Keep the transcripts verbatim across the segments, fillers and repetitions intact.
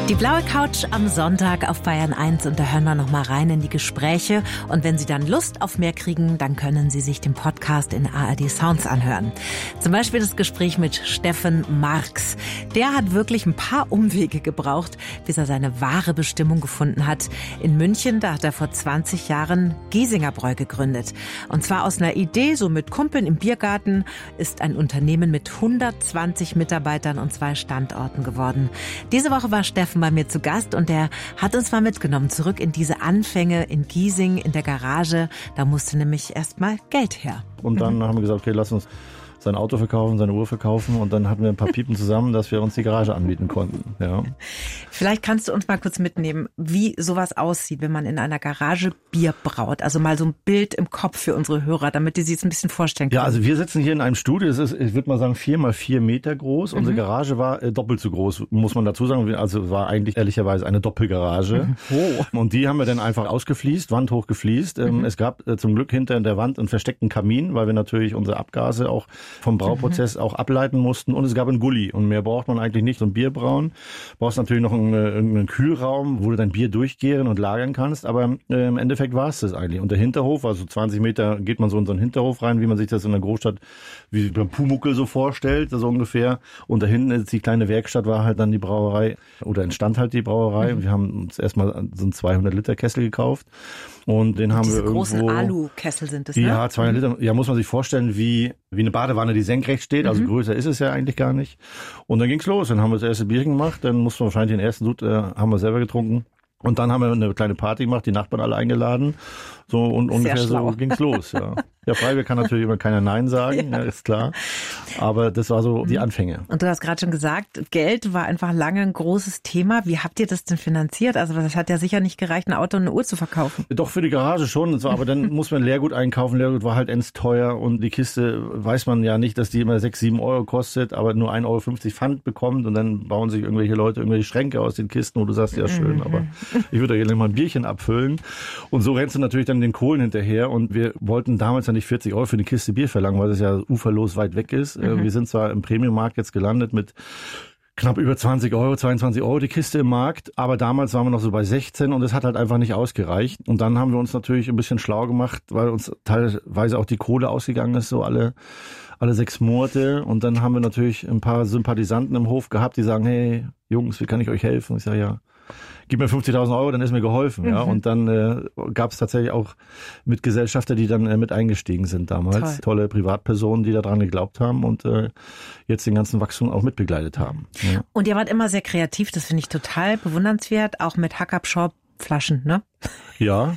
Die blaue Couch am Sonntag auf Bayern eins und da hören wir noch mal rein in die Gespräche und wenn Sie dann Lust auf mehr kriegen, dann können Sie sich den Podcast in A R D Sounds anhören. Zum Beispiel das Gespräch mit Steffen Marx. Der hat wirklich ein paar Umwege gebraucht, bis er seine wahre Bestimmung gefunden hat. In München, da hat er vor zwanzig Jahren Giesinger Bräu gegründet. Und zwar aus einer Idee, so mit Kumpeln im Biergarten, ist ein Unternehmen mit hundertzwanzig Mitarbeitern und zwei Standorten geworden. Diese Woche war Steffen bei mir zu Gast und der hat uns mal mitgenommen zurück in diese Anfänge in Giesing in der Garage. Da musste nämlich erst mal Geld her. Und dann mhm. haben wir gesagt, okay, lass uns sein Auto verkaufen, seine Uhr verkaufen und dann hatten wir ein paar Piepen zusammen, dass wir uns die Garage anbieten konnten. Ja. Vielleicht kannst du uns mal kurz mitnehmen, wie sowas aussieht, wenn man in einer Garage Bier braut. Also mal so ein Bild im Kopf für unsere Hörer, damit die sich es ein bisschen vorstellen können. Ja, also wir sitzen hier in einem Studio, das ist, ich würde mal sagen, vier mal vier Meter groß. Mhm. Unsere Garage war äh, doppelt so groß, muss man dazu sagen. Also war eigentlich ehrlicherweise eine Doppelgarage. Mhm. Oh. Und die haben wir dann einfach ausgefliest, Wand hoch gefliest. Ähm, mhm. Es gab äh, zum Glück hinter in der Wand einen versteckten Kamin, weil wir natürlich unsere Abgase auch vom Brauprozess mhm. auch ableiten mussten. Und es gab einen Gully. Und mehr braucht man eigentlich nicht zum Bierbrauen. Brauchst natürlich noch einen, einen Kühlraum, wo du dein Bier durchgären und lagern kannst. Aber äh, im Endeffekt war es das eigentlich. Und der Hinterhof, also zwanzig Meter geht man so in so einen Hinterhof rein, wie man sich das in der Großstadt, wie beim Pumuckl so vorstellt, so ungefähr. Und da hinten ist die kleine Werkstatt, war halt dann die Brauerei, oder entstand halt die Brauerei. Mhm. Wir haben uns erstmal so einen zweihundert Liter Kessel gekauft. Und den und haben diese wir großen irgendwo... Alu-Kessel sind das, ne? Ja, zweihundert Liter. Ja, muss man sich vorstellen, wie, wie eine Badewanne, die senkrecht steht. Also mhm. größer ist es ja eigentlich gar nicht. Und dann ging's los. Dann haben wir das erste Bierchen gemacht. Dann mussten wir wahrscheinlich den ersten Sud, äh, haben wir selber getrunken. Und dann haben wir eine kleine Party gemacht, die Nachbarn alle eingeladen. So und Sehr ungefähr schlau. so ging's los, ja. Ja, freiwillig kann natürlich immer keiner Nein sagen, ja. Ja, ist klar. Aber das war so die Anfänge. Und du hast gerade schon gesagt, Geld war einfach lange ein großes Thema. Wie habt ihr das denn finanziert? Also das hat ja sicher nicht gereicht, ein Auto und eine Uhr zu verkaufen. Doch, für die Garage schon. So, aber dann muss man Leergut einkaufen. Leergut war halt ends teuer und die Kiste weiß man ja nicht, dass die immer sechs, sieben Euro kostet, aber nur ein Euro fünfzig Pfand bekommt und dann bauen sich irgendwelche Leute irgendwelche Schränke aus den Kisten, wo du sagst, ja schön, aber ich würde ja gerne mal ein Bierchen abfüllen. Und so rennst du natürlich dann den Kohlen hinterher und wir wollten damals ja nicht vierzig Euro für eine Kiste Bier verlangen, weil es ja uferlos weit weg ist. Mhm. Wir sind zwar im Premium-Markt jetzt gelandet mit knapp über zwanzig Euro, zweiundzwanzig Euro die Kiste im Markt, aber damals waren wir noch so bei sechzehn und es hat halt einfach nicht ausgereicht. Und dann haben wir uns natürlich ein bisschen schlau gemacht, weil uns teilweise auch die Kohle ausgegangen ist, so alle alle sechs Monate. Und dann haben wir natürlich ein paar Sympathisanten im Hof gehabt, die sagen, hey Jungs, wie kann ich euch helfen? Und ich sage, ja, gib mir fünfzigtausend Euro, dann ist mir geholfen. Mhm. Ja. Und dann äh, gab es tatsächlich auch Mitgesellschafter, die dann äh, mit eingestiegen sind damals. Toll. Tolle Privatpersonen, die daran geglaubt haben und äh, jetzt den ganzen Wachstum auch mitbegleitet haben. Ja. Und ihr wart immer sehr kreativ, das finde ich total bewundernswert, auch mit Hack-Up-Shop-Flaschen, ne? Ja.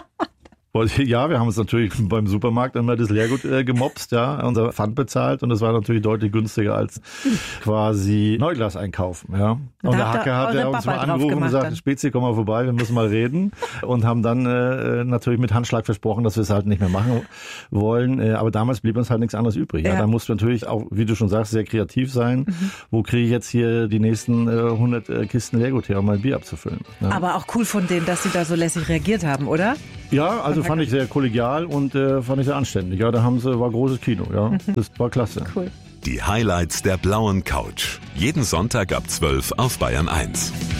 Ja, wir haben uns natürlich beim Supermarkt immer das Leergut äh, gemopst, ja, unser Pfand bezahlt und das war natürlich deutlich günstiger als quasi Neuglas einkaufen, ja. Und der Hacke hat er uns mal angerufen und gesagt, Spezi, komm mal vorbei, wir müssen mal reden und haben dann äh, natürlich mit Handschlag versprochen, dass wir es halt nicht mehr machen wollen, äh, aber damals blieb uns halt nichts anderes übrig. Ja, ja. Da musst du natürlich auch, wie du schon sagst, sehr kreativ sein. Mhm. Wo kriege ich jetzt hier die nächsten äh, hundert äh, Kisten Leergut her, um mein Bier abzufüllen? Ja. Aber auch cool von denen, dass sie da so lässig reagiert haben, oder? Ja, also fand ich sehr kollegial und äh, fand ich sehr anständig. Ja, da haben sie, war großes Kino, ja. Das war klasse. Cool. Die Highlights der blauen Couch. Jeden Sonntag ab zwölf auf Bayern eins.